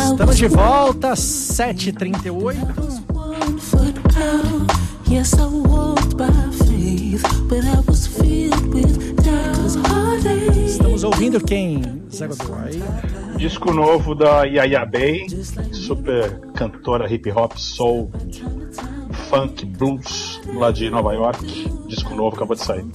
Estamos de volta, 7h38. Estamos ouvindo quem, Zé Godoy? Disco novo da Yaya Bay, super cantora hip hop, soul, funk, blues, lá de Nova York. Disco novo, acabou de sair.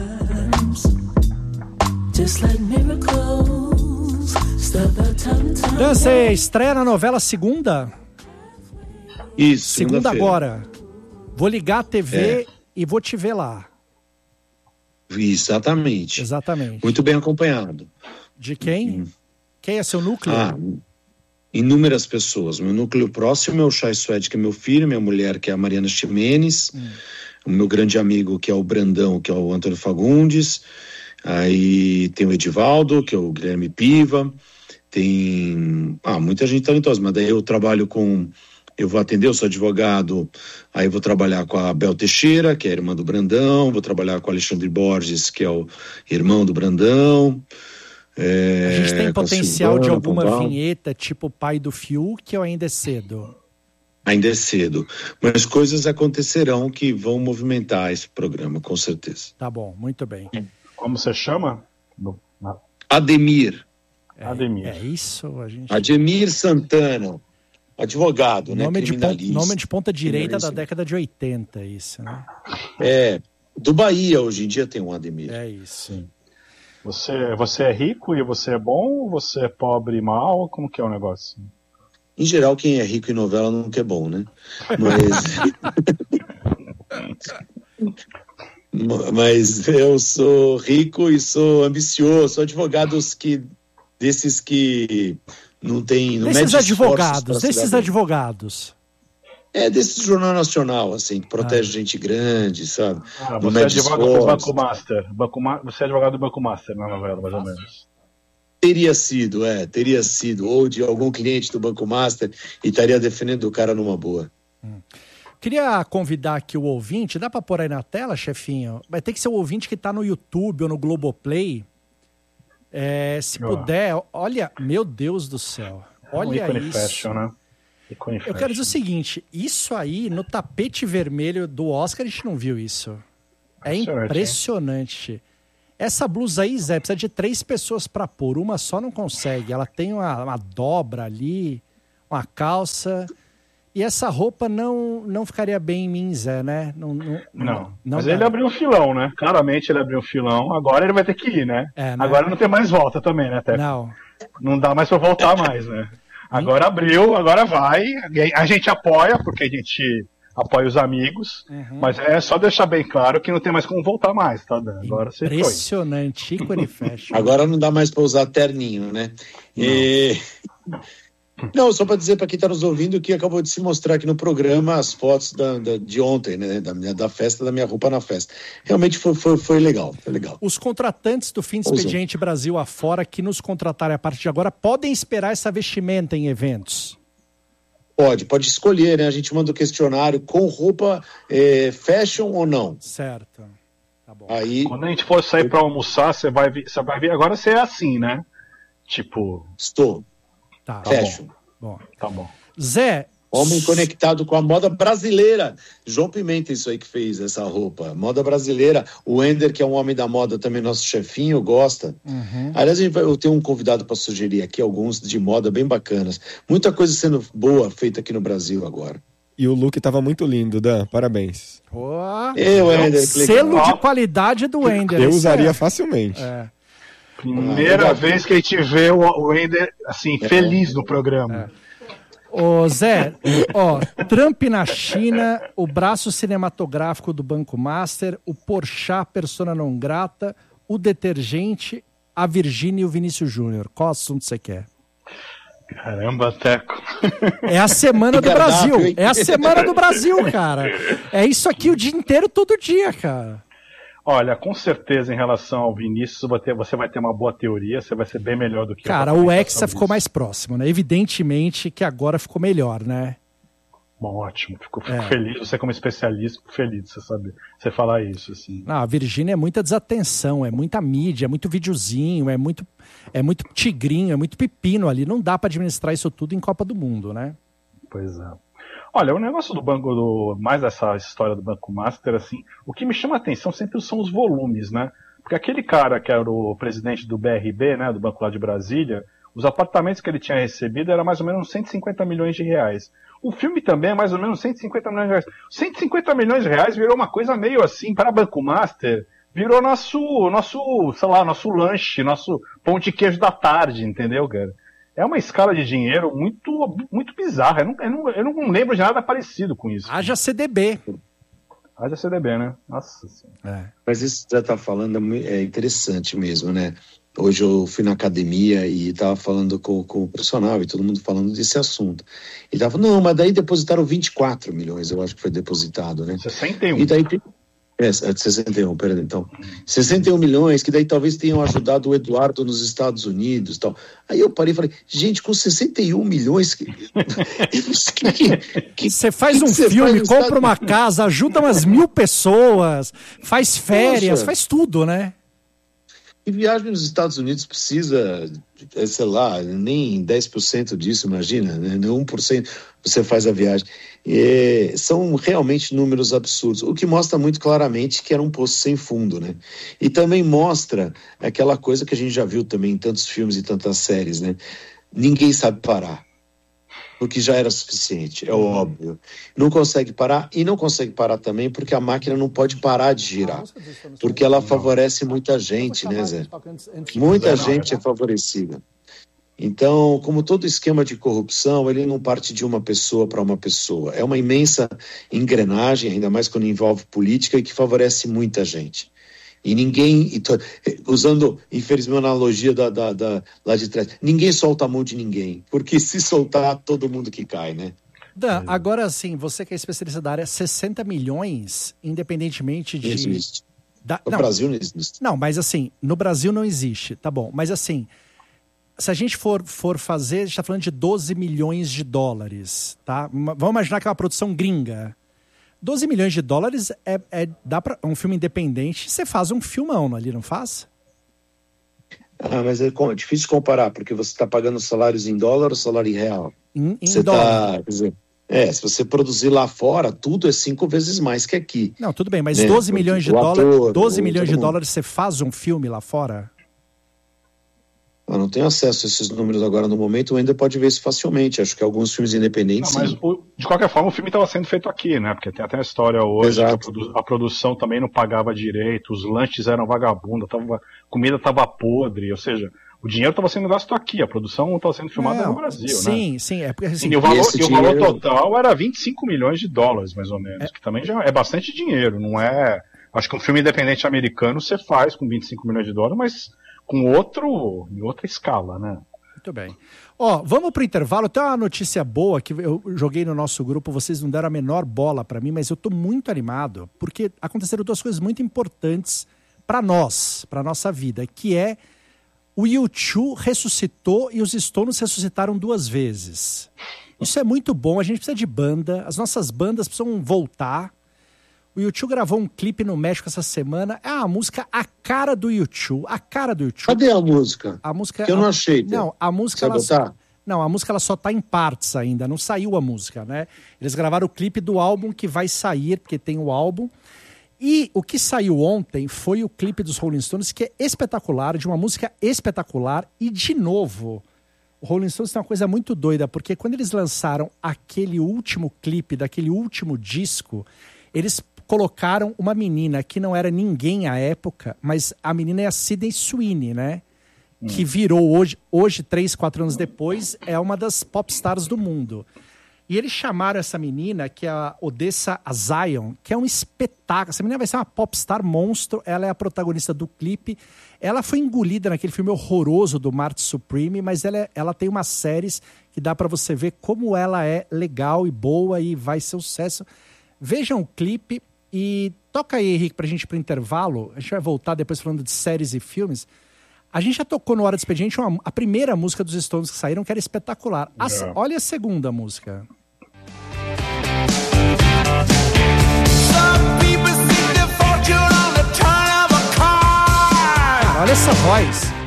Dan, você estreia na novela segunda? Isso, segunda agora. Vou ligar a TV e vou te ver lá. Exatamente. Exatamente. Muito bem acompanhado. De quem? Quem é seu núcleo? Inúmeras pessoas. Meu núcleo próximo é o Chay Suede, que é meu filho, minha mulher, que é a Mariana Ximenes, o meu grande amigo, que é o Brandão, que é o Antônio Fagundes, aí tem o Edivaldo, que é o Guilherme Piva, tem muita gente talentosa, mas daí eu trabalho eu vou atender, eu sou advogado, aí vou trabalhar com a Bel Teixeira, que é a irmã do Brandão, vou trabalhar com o Alexandre Borges, que é o irmão do Brandão. A gente tem potencial Silvana, de alguma vinheta tipo Pai do Fiuk ou ainda é cedo? Ainda é cedo, mas coisas acontecerão que vão movimentar esse programa, com certeza. Tá bom, muito bem. Como você chama? Ademir. Ademir. É isso, a gente... Ademir Santana, advogado, nome, né? Criminalista. Nome de ponta direita da década de 80, isso, né? Do Bahia, hoje em dia tem um Ademir. É isso. Sim. Você é rico e você é bom, ou você é pobre e mal? Como que é o negócio? Em geral, quem é rico em novela nunca é bom, né? Mas eu sou rico e sou ambicioso, sou advogado desses que não tem... Desses advogados. Desse Jornal Nacional, assim, que protege gente grande, sabe? Você é advogado do Banco Master. Você é advogado do Banco Master na novela, mais ou menos. Teria sido, ou de algum cliente do Banco Master, e estaria defendendo o cara numa boa. Queria convidar aqui o ouvinte, dá pra pôr aí na tela, chefinho? Vai ter que ser o ouvinte que tá no YouTube ou no Globoplay. Se puder, olha, meu Deus do céu, olha isso. Fashion, né? Eu quero dizer o seguinte, isso aí, no tapete vermelho do Oscar, a gente não viu isso. É impressionante. Essa blusa aí, Zé, precisa de 3 pessoas para pôr. Uma só não consegue. Ela tem uma dobra ali, uma calça. E essa roupa não ficaria bem em mim, Zé, né? Não. Mas ele abriu um filão, né? Claramente ele abriu um filão. Agora ele vai ter que ir, né? Né? Agora não tem mais volta também, né, Teco? Não dá mais para voltar mais, né? Agora abriu, agora vai. A gente apoia, porque a gente apoia os amigos. Mas é só deixar bem claro que não tem mais como voltar mais, tá, Dan? Agora você foi. Impressionante, ícone fashion. Agora não dá mais para usar terninho, né? Não, só para dizer para quem está nos ouvindo que acabou de se mostrar aqui no programa as fotos de ontem, né? Da festa, da minha roupa na festa. Realmente foi legal, foi legal. Os contratantes do Fim de Expediente Brasil afora que nos contratarem a partir de agora podem esperar essa vestimenta em eventos? Pode escolher, né? A gente manda o questionário com roupa fashion ou não. Certo. Tá bom. Aí, quando a gente for sair para almoçar, você vai ver. Agora você é assim, né? Tipo. Estou. Tá fashion. Bom. Tá bom. Zé. Homem conectado com a moda brasileira. João Pimenta, isso aí que fez essa roupa. Moda brasileira. O Ender, que é um homem da moda, também nosso chefinho, gosta. Aliás, eu tenho um convidado para sugerir aqui, alguns de moda bem bacanas. Muita coisa sendo boa feita aqui no Brasil agora. E o look tava muito lindo, Dan. Parabéns. Ender, selo de qualidade do Ender. Eu usaria facilmente. Primeira vez que a gente vê o Ender assim, feliz no programa. Ô Zé, Trump na China, o braço cinematográfico do Banco Master, o Porchat, persona não grata, o detergente, a Virgínia e o Vinícius Júnior. Qual assunto você quer? Caramba, Teco. É a semana do Brasil. É a semana do Brasil, cara. É isso aqui o dia inteiro, todo dia, cara. Olha, com certeza em relação ao Vinícius, você vai ter uma boa teoria, você vai ser bem melhor do que... Cara, o Hexa ficou mais próximo, né? Evidentemente que agora ficou melhor, né? Bom, ótimo, fico feliz, você como especialista, fico feliz de você falar isso, assim. A Virgínia é muita desatenção, é muita mídia, é muito videozinho, é muito tigrinho, é muito pepino ali, não dá para administrar isso tudo em Copa do Mundo, né? Pois é. Olha, o negócio do banco, mais essa história do Banco Master, assim, o que me chama a atenção sempre são os volumes, né? Porque aquele cara que era o presidente do BRB, né, do Banco lá de Brasília, os apartamentos que ele tinha recebido era mais ou menos 150 milhões de reais. O filme também é mais ou menos 150 milhões de reais. 150 milhões de reais virou uma coisa meio assim, para Banco Master, virou nosso lanche, nosso pão de queijo da tarde, entendeu, cara? É uma escala de dinheiro muito, muito bizarra. Eu não lembro de nada parecido com isso. Haja CDB. Haja CDB, né? Nossa Senhora. Mas isso que você está falando é interessante mesmo, né? Hoje eu fui na academia e estava falando com o personal e todo mundo falando desse assunto. E estava falando, não, mas daí depositaram 24 milhões, eu acho que foi depositado, né? 61. E daí... 61, perdão, então. 61 milhões, que daí talvez tenham ajudado o Eduardo nos Estados Unidos e tal. Aí eu parei e falei, gente, com 61 milhões... Você faz um filme, compra uma casa, ajuda umas 1.000 pessoas, faz férias, faz tudo, né? E viagem nos Estados Unidos precisa, sei lá, nem 10% disso, imagina, né? 1% você faz a viagem. São realmente números absurdos, o que mostra muito claramente que era um poço sem fundo, né? E também mostra aquela coisa que a gente já viu também em tantos filmes e tantas séries, né? Ninguém sabe parar, porque já era suficiente, é óbvio. Não consegue parar, e não consegue parar também porque a máquina não pode parar de girar, porque ela favorece muita gente, né, Zé? Muita gente é favorecida. Então, como todo esquema de corrupção, ele não parte de uma pessoa para uma pessoa. É uma imensa engrenagem, ainda mais quando envolve política, e que favorece muita gente. E ninguém, usando, infelizmente, a analogia lá de trás, ninguém solta a mão de ninguém, porque se soltar, todo mundo que cai, né? Dan, agora sim, você que é especialista da área, 60 milhões, independentemente de... Não existe. No Brasil não existe. Não, mas assim, no Brasil não existe, tá bom. Mas assim, se a gente for fazer, a gente tá falando de 12 milhões de dólares, tá? Vamos imaginar que é uma produção gringa. 12 milhões de dólares dá para um filme independente, você faz um filmão ali, não faz? Mas é difícil comparar, porque você está pagando salários em dólar ou salário em real? Em dólar. Quer dizer, se você produzir lá fora, tudo é 5 vezes mais que aqui. Não, tudo bem, mas 12 milhões de dólares, 12 milhões de dólares você faz um filme lá fora? Eu não tenho acesso a esses números agora no momento, ainda pode ver isso facilmente. Acho que alguns filmes independentes. Não, mas de qualquer forma o filme estava sendo feito aqui, né? Porque tem até a história hoje, a produção também não pagava direito, os lanches eram vagabundos, a comida estava podre, ou seja, o dinheiro estava sendo gasto aqui, a produção estava sendo filmada no Brasil, sim, né? Sim, é porque assim, e o valor total era 25 milhões de dólares, mais ou menos, que também já é bastante dinheiro, não é... Acho que um filme independente americano você faz com 25 milhões de dólares, mas em outra escala, né? Muito bem. Vamos pro intervalo. Tem uma notícia boa que eu joguei no nosso grupo, vocês não deram a menor bola para mim, mas eu tô muito animado, porque aconteceram 2 coisas muito importantes para nós, para nossa vida, que é o U2 ressuscitou e os Stones ressuscitaram 2 vezes. Isso é muito bom, a gente precisa de banda, as nossas bandas precisam voltar. O U2 gravou um clipe no México essa semana. É uma música a cara do U2. A cara do U2. Cadê a música? A música... Que eu não achei. Não, a música... a música ela só tá em partes ainda. Não saiu a música, né? Eles gravaram o clipe do álbum que vai sair, porque tem o álbum. E o que saiu ontem foi o clipe dos Rolling Stones, que é espetacular, de uma música espetacular. E, de novo, o Rolling Stones tem uma coisa muito doida, porque quando eles lançaram aquele último clipe daquele último disco, eles colocaram uma menina que não era ninguém à época, mas a menina é a Sydney Sweeney, né? Que virou hoje 3, 4 anos depois, é uma das popstars do mundo. E eles chamaram essa menina, que é a Odessa Zion, que é um espetáculo. Essa menina vai ser uma popstar monstro, ela é a protagonista do clipe. Ela foi engolida naquele filme horroroso do Marty Supreme, mas ela tem umas séries que dá pra você ver como ela é legal e boa e vai ser um sucesso. Vejam o clipe. E toca aí, Henrique, pra gente ir pro intervalo. A gente vai voltar depois falando de séries e filmes. A gente já tocou no Hora do Expediente a primeira música dos Stones que saíram, que era espetacular. Olha a segunda música. Olha essa voz.